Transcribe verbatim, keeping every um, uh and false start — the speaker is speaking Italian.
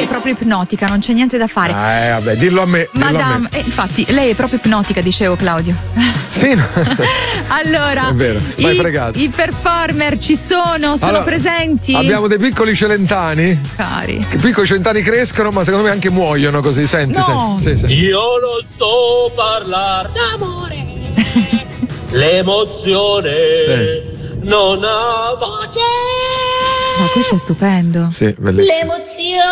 è proprio ipnotica, non c'è niente da fare. Eh, vabbè, dillo a me. Dillo Madame, a me. eh, infatti, lei è proprio ipnotica, dicevo, Claudio. Sì. Allora, È vero, m'hai i, fregato. i performer ci sono, sono Allora, presenti. Abbiamo dei piccoli celentani. Cari. Che piccoli celentani crescono, ma secondo me anche muoiono così. Senti, No. senti. Sì, sì. Io non so parlare d'amore, l'emozione Eh. non ha voce. Ma questo è stupendo. Sì, bellissimo. L'emozione